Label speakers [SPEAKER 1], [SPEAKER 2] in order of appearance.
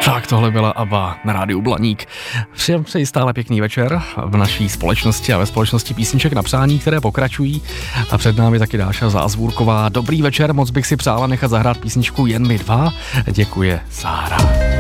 [SPEAKER 1] Tak tohle byla ABBA na rádiu Blaník. Přeji stále pěkný večer v naší společnosti a ve společnosti písniček na přání, které pokračují. A před námi taky Dáša Zázvůrková. Dobrý večer, moc bych si přála nechat zahrát písničku Jen my dva. Děkuje Sára.